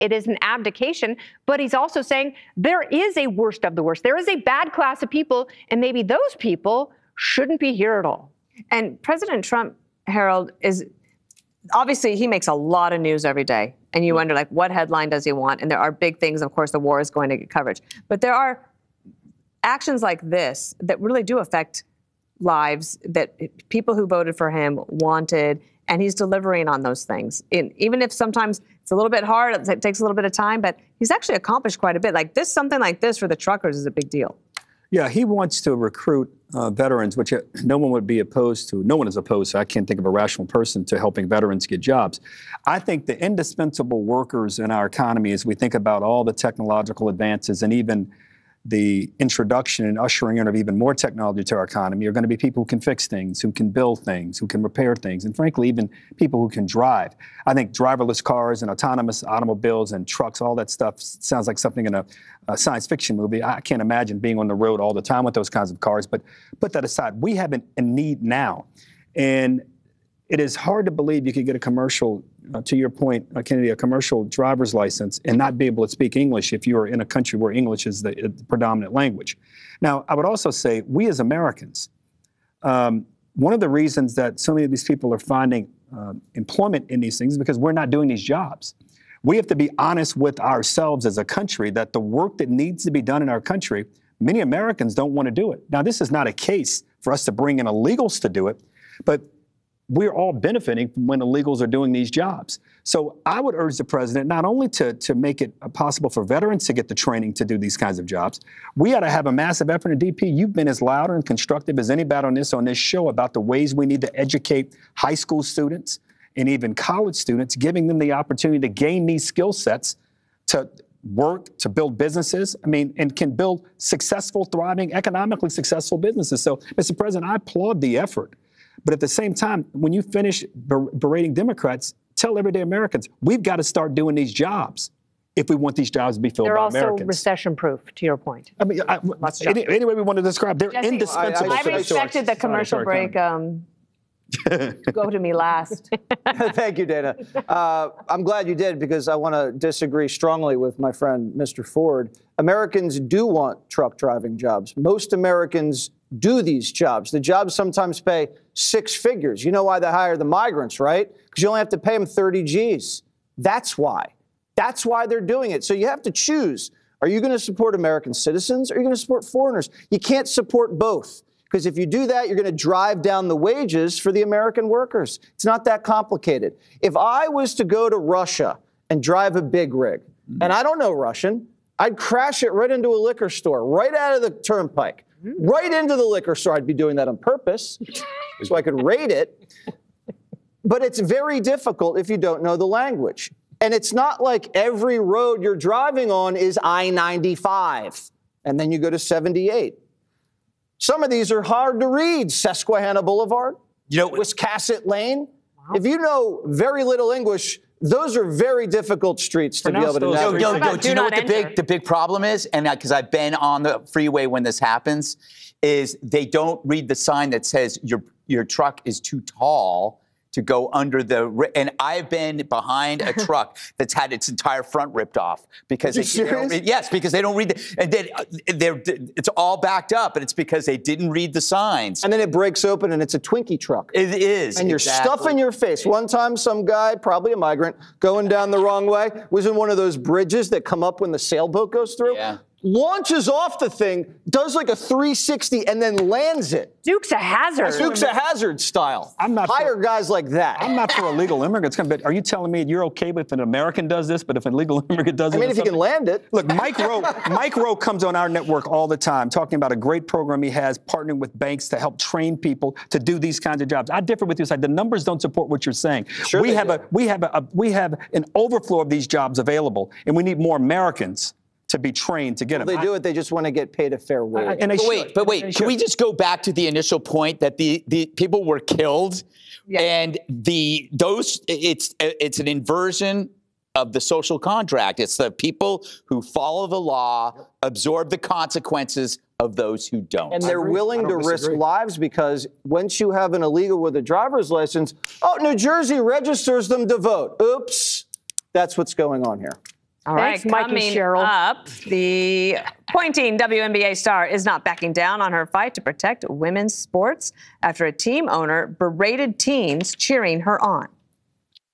it is an abdication, but he's also saying there is a worst of the worst. There is a bad class of people, and maybe those people shouldn't be here at all. And President Trump, Harold, is obviously he makes a lot of news every day. And you wonder, like, what headline does he want? And there are big things. Of course, the war is going to get coverage. But there are actions like this that really do affect lives that people who voted for him wanted. And he's delivering on those things. Even if sometimes it's a little bit hard, it takes a little bit of time, but he's actually accomplished quite a bit. Like this, something like this for the truckers is a big deal. Yeah, he wants to recruit veterans, which no one would be opposed to. No one is opposed to. I can't think of a rational person to helping veterans get jobs. I think the indispensable workers in our economy, as we think about all the technological advances and even the introduction and ushering in of even more technology to our economy, are going to be people who can fix things, who can build things, who can repair things, and frankly, even people who can drive. I think driverless cars and autonomous automobiles and trucks, all that stuff sounds like something in a science fiction movie. I can't imagine being on the road all the time with those kinds of cars, but put that aside. We have a need now. And it is hard to believe you could get a commercial, to your point, Kennedy, a commercial driver's license and not be able to speak English if you are in a country where English is the predominant language. Now, I would also say we as Americans, one of the reasons that so many of these people are finding employment in these things is because we're not doing these jobs. We have to be honest with ourselves as a country that the work that needs to be done in our country, many Americans don't want to do it. Now, this is not a case for us to bring in illegals to do it, but we're all benefiting from when illegals are doing these jobs. So I would urge the president not only to make it possible for veterans to get the training to do these kinds of jobs, we ought to have a massive effort in DP. You've been as loud and constructive as anybody on this show about the ways we need to educate high school students and even college students, giving them the opportunity to gain these skill sets to work, to build businesses, and can build successful, thriving, economically successful businesses. So, Mr. President, I applaud the effort. But at the same time, when you finish berating Democrats, tell everyday Americans, we've got to start doing these jobs if we want these jobs to be filled by Americans. They're also recession-proof, to your point. I mean, any way we want to describe, they're Jesse, indispensable. I respected the commercial break. Go to me last. Thank you, Dana. I'm glad you did, because I want to disagree strongly with my friend, Mr. Ford. Americans do want truck driving jobs. Most Americans do these jobs. The jobs sometimes pay 6 figures. You know why they hire the migrants, right? Because you only have to pay them 30 G's. That's why. That's why they're doing it. So you have to choose. Are you going to support American citizens or are you going to support foreigners? You can't support both. Because if you do that, you're going to drive down the wages for the American workers. It's not that complicated. If I was to go to Russia and drive a big rig, and I don't know Russian, I'd crash it right into a liquor store, right out of the turnpike, right into the liquor store. I'd be doing that on purpose so I could raid it. But it's very difficult if you don't know the language. And it's not like every road you're driving on is I-95, and then you go to 78. Some of these are hard to read. Susquehanna Boulevard, Wiscasset Lane. Wow. If you know very little English, those are very difficult streets to be able to navigate. Do you know what the big problem is? And because I've been on the freeway when this happens, is they don't read the sign that says your truck is too tall to go under the, and I've been behind a truck that's had its entire front ripped off because they don't read, yes, because they don't read and then it's all backed up, and it's because they didn't read the signs. And then it breaks open, and it's a Twinkie truck. It is, and you're stuffing your face. One time, some guy, probably a migrant, going down the wrong way, was in one of those bridges that come up when the sailboat goes through. Yeah. Launches off the thing, does like a 360, and then lands it. Dukes of Hazzard. Dukes of Hazzard style. Hire guys like that. I'm not for illegal immigrants. But are you telling me you're okay if an American does this, but if an illegal immigrant does it? I mean, if he can land it. Look, Mike Rowe comes on our network all the time talking about a great program he has partnering with banks to help train people to do these kinds of jobs. I differ with you. The numbers don't support what you're saying. Sure we have an overflow of these jobs available, and we need more Americans to be trained to get them. They do it. They just want to get paid a fair wage. But wait. Can we just go back to the initial point that the people were killed, and it's an inversion of the social contract. It's the people who follow the law absorb the consequences of those who don't. And they're willing to risk lives because once you have an illegal with a driver's license, New Jersey registers them to vote. Oops. That's what's going on here. All Thanks, right, Mikey coming Sherrill. up, the pointing WNBA star is not backing down on her fight to protect women's sports after a team owner berated teens cheering her on.